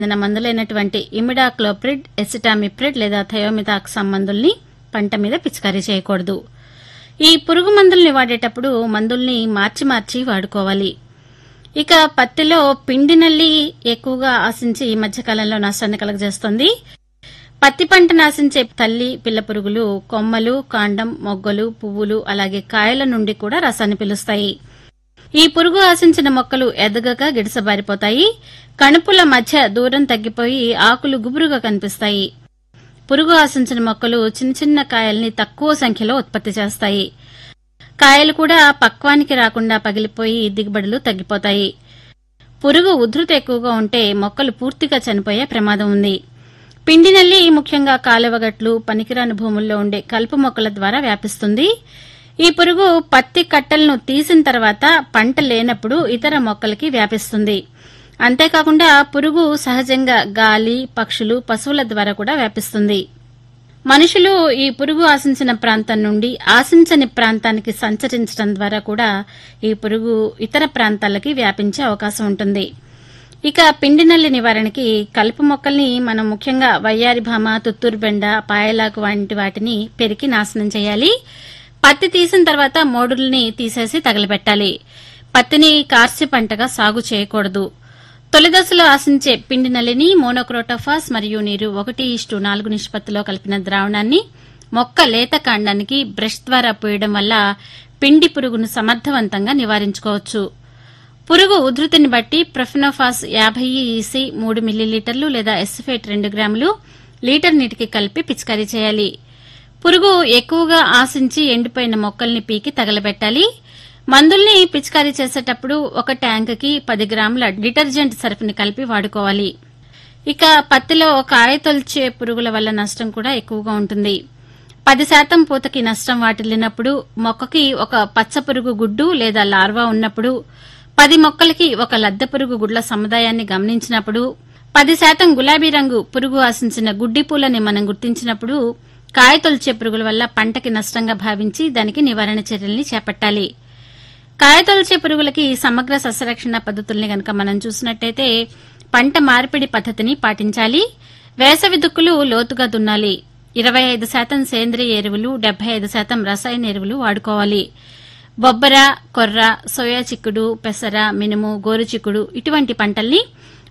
చెందిన మందులైనటువంటి imidacloprid, acetamiprid లేదా thiamethoxam మందుల్ని పంట మీద పిచికారీ చేయకూడదు. ఈ పురుగు మందుల్ని వాడేటప్పుడు మందుల్ని మార్చి మార్చి వాడుకోవాలి. ఇక పత్తిలో పిండి నల్లి ఎక్కువగా ఆశించి ఈ మధ్యకాలంలో నష్టాన్ని కలుగజేస్తోంది. పత్తి పంటను ఆశించే తల్లి పిల్ల పురుగులు కొమ్మలు, కాండం, మొగ్గలు, పువ్వులు అలాగే కాయల నుండి కూడా రసాన్ని పీలుస్తాయి. ఈ పురుగు ఆశించిన మొక్కలు ఎదగక గిడసబారిపోతాయి. కణుపుల మధ్య దూరం తగ్గిపోయి ఆకులు గుబురుగా కనిపిస్తాయి. పురుగు ఆశించిన మొక్కలు చిన్న చిన్న కాయల్ని తక్కువ సంఖ్యలో ఉత్పత్తి చేస్తాయి. కాయలు కూడా పక్వానికి రాకుండా పగిలిపోయి దిగుబడులు తగ్గిపోతాయి. పురుగు ఉధృతి ఎక్కువగా ఉంటే మొక్కలు పూర్తిగా చనిపోయే ప్రమాదం ఉంది. పిండి నల్లి ముఖ్యంగా కాలువగట్లు, పనికిరాని భూముల్లో ఉండే కలుపు మొక్కల ద్వారా వ్యాపిస్తుంది. ఈ పురుగు పత్తి కట్టలను తీసిన తర్వాత పంట లేనప్పుడు ఇతర మొక్కలకి వ్యాపిస్తుంది. అంతేకాకుండా పురుగు సహజంగా గాలి, పక్షులు, పశువుల ద్వారా కూడా వ్యాపిస్తుంది. మనుషులు ఈ పురుగు ఆశించిన ప్రాంతం నుండి ఆశించని ప్రాంతానికి సంచరించడం ద్వారా కూడా ఈ పురుగు ఇతర ప్రాంతాలకి వ్యాపించే అవకాశం ఉంటుంది. ఇక పిండి నల్లి నివారణకి కలుపు మొక్కల్ని మనం ముఖ్యంగా వయ్యారి భామ, తుత్తూరు బెండ, పాయలాకు వంటి వాటిని పెరికి నాశనం చేయాలి. పత్తి తీసిన తర్వాత మోడుల్ని తీసేసి తగలబెట్టాలి. పత్తిని కార్చి పంటగా సాగు చేయకూడదు. తొలిదశలో ఆశించే పిండి నల్లిని మోనోక్రోటోఫాస్ మరియు నీరు 1:4 నిష్పత్తిలో కలిపిన ద్రావణాన్ని మొక్క లేత కాండానికి బ్రష్ ద్వారా పోయడం వల్ల పిండి పురుగును సమర్థవంతంగా నివారించుకోవచ్చు. పురుగు ఉధృతిని బట్టి ప్రొఫెనోఫాస్ 50 ఈసీ 3 మిల్లీలీటర్లు లేదా ఎసిఫేట్ 2 గ్రాములు లీటర్ నీటికి కలిపి పిచికారీ చేయాలి. పురుగు ఎక్కువగా ఆశించి ఎండిపోయిన మొక్కల్ని పీకి తగలబెట్టాలి. మందుల్ని పిచికారీ చేసేటప్పుడు ఒక ట్యాంకుకి 10 గ్రాముల డిటర్జెంట్ సర్ఫ్ని కలిపి వాడుకోవాలి. ఇక పత్తిలో కాయ తొలిచే పురుగుల వల్ల నష్టం కూడా ఎక్కువగా ఉంటుంది. 10% పూతకి నష్టం వాటిల్లినప్పుడు, మొక్కకి ఒక పచ్చ పురుగు గుడ్డు లేదా లార్వా ఉన్నప్పుడు, 10 మొక్కలకి ఒక లద్దె పురుగు గుడ్ల సముదాయాన్ని గమనించినప్పుడు, 10% గులాబీ రంగు పురుగు ఆశించిన గుడ్డి పూలని మనం గుర్తించినప్పుడు కాయ తొలిచే పురుగుల వల్ల పంటకి నష్టంగా భావించి దానికి నివారణ చర్యల్ని చేపట్టాలి. కాయ తొలిచే పురుగులకి సమగ్ర సస్యరక్షణ పద్ధతుల్ని గనక మనం చూసినట్టయితే పంట మార్పిడి పద్ధతిని పాటించాలి. వేసవి దుక్కులు లోతుగా దున్నాలి. 25% సేంద్రియ ఎరువులు, 75% రసాయన ఎరువులు వాడుకోవాలి. బొబ్బర, కొర్ర, సోయా చిక్కుడు, పెసర, మినుము, గోరు చిక్కుడు ఇటువంటి పంటల్ని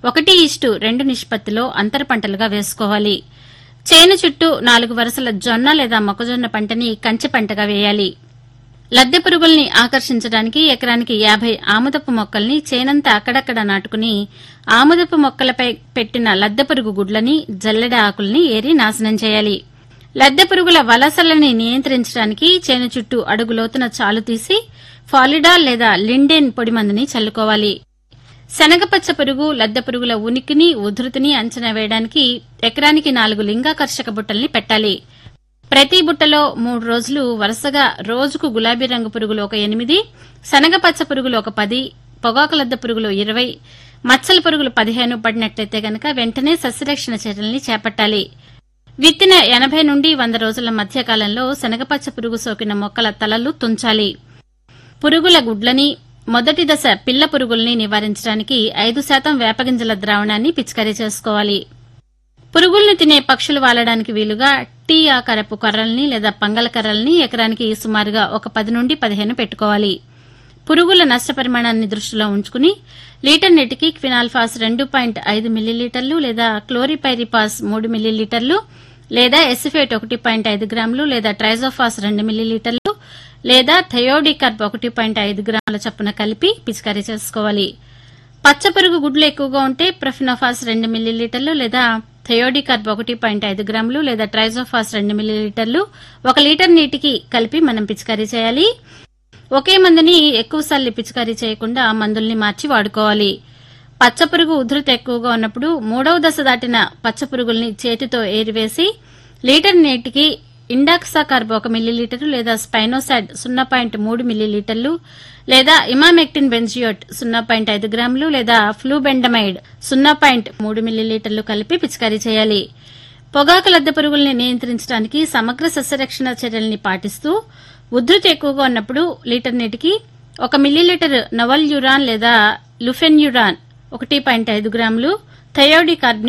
1:2 నిష్పత్తిలో అంతర పంటలుగా వేసుకోవాలి. చేను చుట్టూ 4 వరుసల జొన్న లేదా మొక్కజొన్న పంటని కంచె పంటగా వేయాలి. లద్దె పురుగుల్ని ఆకర్షించడానికి ఎకరానికి 50 ఆముదపు మొక్కల్ని చేనంతా అక్కడక్కడ నాటుకుని ఆముదపు మొక్కలపై పెట్టిన లద్దె పురుగు గుడ్లని, జల్లెడ ఆకుల్ని ఏరి నాశనం చేయాలి. లద్దె పురుగుల వలసలని నియంత్రించడానికి చేను చుట్టూ అడుగు లోతున చాలు తీసి ఫాలిడాల్ లేదా లిండెన్ పొడి మందుని చల్లుకోవాలి. శనగపచ్చ పురుగు, లద్దె పురుగుల ఉనికిని, ఉధృతిని అంచనా వేయడానికి ఎకరానికి 4 లింగాకర్షక బుట్టల్ని పెట్టాలి. ప్రతి బుట్టలో 3 రోజులు వరుసగా రోజుకు గులాబీ రంగు పురుగులు ఒక 8, శనగపచ్చ పురుగులు ఒక 10, పొగాకు లద్దె పురుగులు 20, మచ్చల పురుగులు 15 పడినట్లయితే గనక వెంటనే సస్యరక్షణ చర్యల్ని చేపట్టాలి. విత్తిన 80 నుండి 100 రోజుల మధ్య కాలంలో శనగపచ్చ పురుగు సోకిన మొక్కల తలలు తుంచాలి. పురుగుల గుడ్లని, మొదటి దశ పిల్ల పురుగుల్ని నివారించడానికి 5% వేపగింజల ద్రావణాన్ని పిచికారీ చేసుకోవాలి. పురుగుల్ని తినే పక్షులు వాలడానికి వీలుగా టీ ఆకారపు కర్రల్ని లేదా పంగల కర్రల్ని ఎకరానికి సుమారుగా ఒక 10 నుండి 15 పెట్టుకోవాలి. పురుగుల నష్టపరిమాణాన్ని దృష్టిలో ఉంచుకుని లీటర్ నీటికి క్వినాల్ఫాస్ 2.5 మిల్లీలీటర్లు లేదా క్లోరిపైరిపాస్ 3 మిల్లీలీటర్లు లేదా ఎసిఫేట్ 1.5 గ్రాములు లేదా ట్రైజోఫాస్ 2 మిల్లీలీటర్లు లేదా థయోడికార్బ్ 1.5 గ్రాముల చొప్పున కలిపి పిచికారీ చేసుకోవాలి. పచ్చ పురుగు గుడ్లు ఎక్కువగా ఉంటే ప్రొఫెనోఫాస్ 2 మిల్లీలీటర్లు లేదా థయోడికార్బ్ 1.5 గ్రాములు లేదా ట్రైజోఫాస్ 2 మిల్లీలీటర్లు 1 లీటర్ నీటికి కలిపి మనం పిచికారీ చేయాలి. ఒకే మందుని ఎక్కువసార్లు పిచికారీ చేయకుండా మందుల్ని మార్చి వాడుకోవాలి. పచ్చ పురుగు ఉధృతి ఎక్కువగా ఉన్నప్పుడు 3వ దశ దాటిన పచ్చ పురుగుల్ని చేతితో ఏరివేసి లీటర్ నీటికి ఇండాక్సాకార్బ్ 1 మిల్లీలీటరు లేదా స్పైనోసాడ్ 0.3 మిల్లీలీటర్లు లేదా ఇమామెక్టిన్ బెంజియోట్ 0.5 గ్రాములు లేదా ఫ్లూబెండమైడ్ 0.3 మిల్లీలీటర్లు కలిపి పిచికారీ చేయాలి. పొగాకు లద్దె పురుగుల్ని నియంత్రించడానికి సమగ్ర సస్యరక్షణ చర్యల్ని పాటిస్తూ ఉధృతి ఎక్కువగా ఉన్నప్పుడు లీటర్ నీటికి 1 మిల్లీలీటర్ నవల్ యూరాన్ లేదా లుఫెన్యూరాన్ 1.5 గ్రాములు, థయోడికార్బ్